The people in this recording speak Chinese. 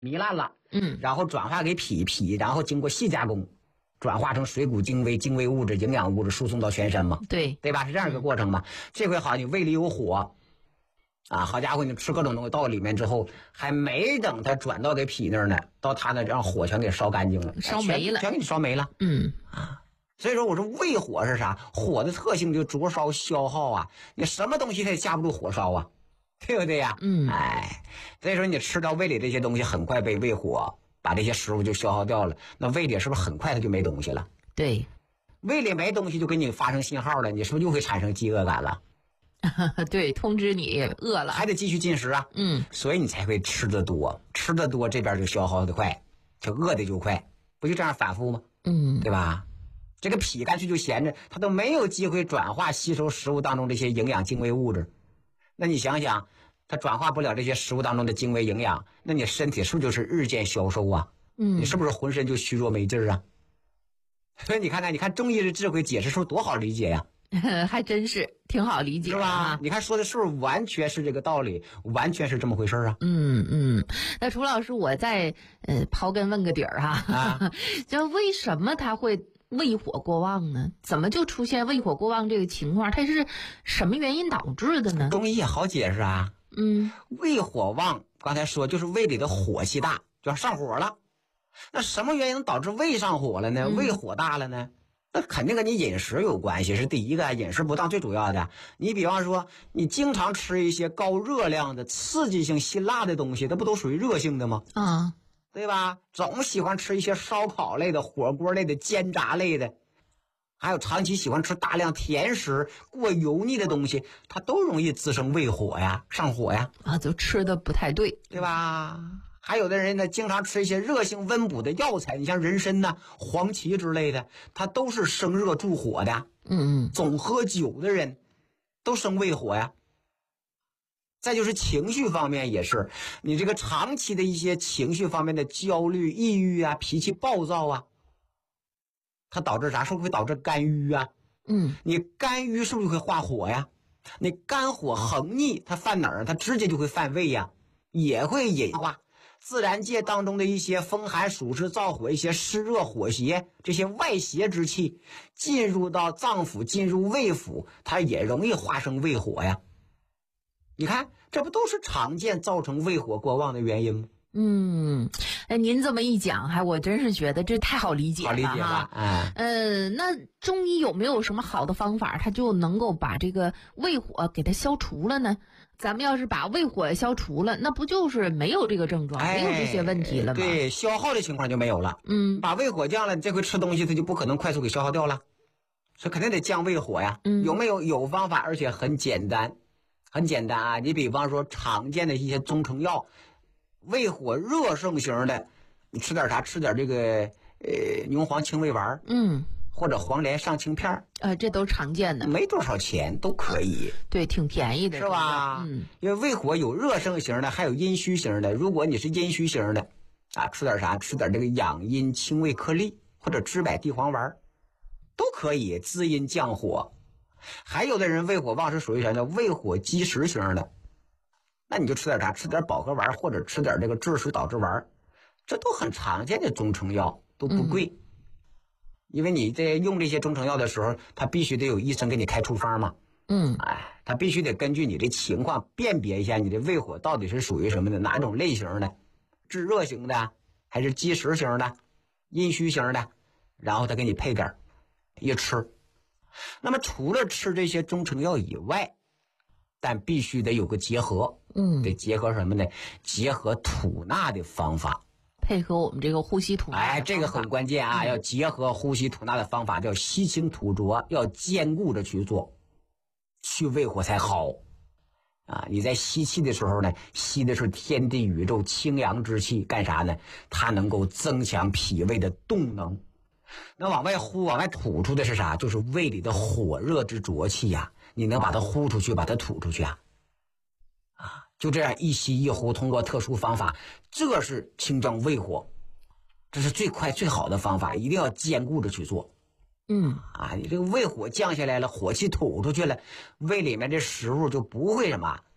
糜烂了，然后转化给脾，然后经过细加工，转化成水谷精微物质、营养物质，输送到全身嘛，对吧？是这样一个过程嘛。这回好，你胃里有火啊，好家伙，你吃各种东西到里面之后，还没等它转到给脾那儿呢，到它那让火全给烧干净了， 烧没了， 全给你烧没了。所以说我说胃火是啥？火的特性就灼烧消耗啊，你什么东西它也架不住火烧啊，对不对呀？所以说你吃到胃里这些东西，很快被胃火把这些食物就消耗掉了，那胃里是不是很快它就没东西了？ 对， 胃里没东西就给你发生信号了，你是不是就会产生饥饿感了？ 对，通知你饿了， 还得继续进食啊。所以你才会吃得多，吃得多这边就消耗得快，就饿的就快，不就这样反复吗？对吧？这个脾干脆就闲着，它都没有机会转化吸收食物当中这些营养精微物质。那你想想，它转化不了这些食物当中的精微营养，那你身体是不是就是日渐消瘦啊？你是不是浑身就虚弱没劲儿啊？所以你看中医的智慧解释说多好理解呀， 还真是挺好理解， 是吧？你看说的是不是完全是这个道理，完全是这么回事啊？ 那楚老师，我再刨根问个底儿哈，就为什么他会胃火过旺呢？怎么就出现胃火过旺这个情况？它是什么原因导致的呢？ 中医也好解释啊。胃火旺，刚才说就是胃里的火气大，就要上火了。那什么原因导致胃上火了呢？胃火大了呢？那肯定跟你饮食有关系，是第一个，饮食不当最主要的。你比方说，你经常吃一些高热量的、刺激性、辛辣的东西，这不都属于热性的吗？对吧？总喜欢吃一些烧烤类的、火锅类的、煎炸类的，还有长期喜欢吃大量甜食、过油腻的东西，它都容易滋生胃火呀、上火呀。 就吃的不太对， 对吧？还有的人呢，经常吃一些热性温补的药材，你像人参呐、黄芪之类的，它都是生热助火的。总喝酒的人都生胃火呀。再就是情绪方面也是，你这个长期的一些情绪方面的焦虑、抑郁啊，脾气暴躁啊，它导致啥？是不是会导致肝郁啊？你肝郁是不是就会化火呀？你肝火横逆，它犯哪儿？它直接就会犯胃呀，也会引化自然界当中的一些风寒暑湿燥火、一些湿热火邪，这些外邪之气进入到脏腑、进入胃腑，它也容易化生胃火呀。你看，这不都是常见造成胃火过旺的原因吗？ 您这么一讲，我真是觉得这太好理解了， 好理解吧？ 那中医有没有什么好的方法，它就能够把这个胃火给它消除了呢？咱们要是把胃火消除了，那不就是没有这个症状，没有这些问题了吗？ 对，消耗的情况就没有了。把胃火降了，这回吃东西它就不可能快速给消耗掉了，所以肯定得降胃火呀。有没有？有方法，而且很简单。很简单啊，你比方说常见的一些中成药，胃火热盛型的，你吃点啥？吃点这个牛黄清胃丸，或者黄连上清片这都常见的， 没多少钱都可以。 对，挺便宜的， 是吧？因为胃火有热盛型的，还有阴虚型的。如果你是阴虚型的啊，吃点啥？吃点这个养阴清胃颗粒或者知柏地黄丸，都可以滋阴降火。还有的人胃火旺是属于啥呢？胃火积食型的，那你就吃点啥？吃点保和丸或者吃点这个治水导致丸，这都很常见的中成药，都不贵。因为你在用这些中成药的时候，他必须得有医生给你开处方嘛。他必须得根据你的情况辨别一下你的胃火到底是属于什么的，哪种类型的，炙热型的还是积食型的、阴虚型的，然后他给你配点一吃。那么除了吃这些中成药以外，但必须得有个结合，得结合什么呢？结合吐纳的方法， 配合我们这个呼吸吐纳。 这个很关键啊，要结合呼吸吐纳的方法，叫吸清吐浊，要兼顾着去做，去胃火才好啊！你在吸气的时候呢，吸的是天地宇宙清阳之气，干啥呢？它能够增强脾胃的动能。那往外呼、往外吐出的是啥？就是胃里的火热之浊气呀！你能把它呼出去，把它吐出去啊！就这样一吸一呼，通过特殊方法，这是清正胃火，这是最快最好的方法，一定要兼顾着去做。你这个胃火降下来了，火气吐出去了，胃里面这食物就不会什么